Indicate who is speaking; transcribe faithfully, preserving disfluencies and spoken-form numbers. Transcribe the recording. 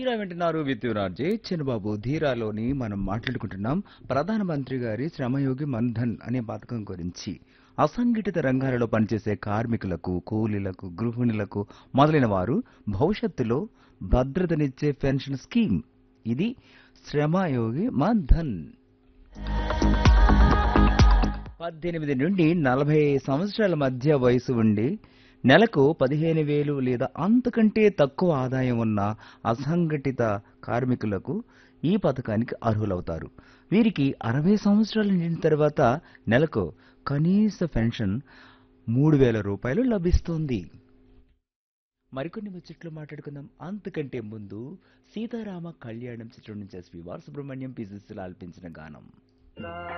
Speaker 1: ధీరా వింటున్నారు విత్ రాజే చిన్నబాబు. ధీరాలోని మనం మాట్లాడుకుంటున్నాం ప్రధానమంత్రి గారి శ్రమయోగి మన్ధన్ అనే పథకం గురించి. అసంఘటిత రంగాలలో పనిచేసే కార్మికులకు, కూలీలకు, గృహిణులకు మొదలైన వారు భవిష్యత్తులో భద్రతనిచ్చే పెన్షన్ స్కీమ్ ఇది శ్రమయోగి మన్ధన్. పద్దెనిమిది నుండి నలభై సంవత్సరాల మధ్య వయసు ఉండి నెలకు పదిహేను వేలు లేదా అంతకంటే తక్కువ ఆదాయం ఉన్న అసంఘటిత కార్మికులకు ఈ పథకానికి అర్హులవుతారు. వీరికి అరవై సంవత్సరాలు నిండిన తర్వాత నెలకు కనీస పెన్షన్ మూడు వేల రూపాయలు లభిస్తుంది. మరికొన్ని ముచ్చట్లు మాట్లాడుకుందాం. అంతకంటే ముందు సీతారామ కళ్యాణం చిత్రం నుంచి ఎస్పి బాలసుబ్రహ్మణ్యం పి సుశీల ఆలపించిన గానం.